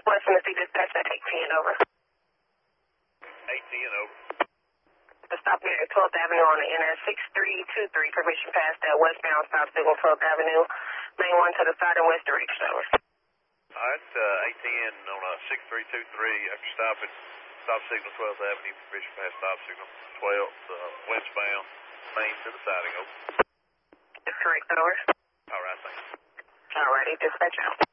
West Tennessee dispatch at 810, over. 810, over. The stop here at 12th Avenue on the NS 6323. Permission past that westbound stop signal 12th Avenue. Main one to the side and west direction, over. All right, 810 on 6323. After stopping, stop signal 12th Avenue. Permission past stop signal 12th westbound. Main to the siding, over. That's correct, over. All right, thanks. All righty, dispatch out.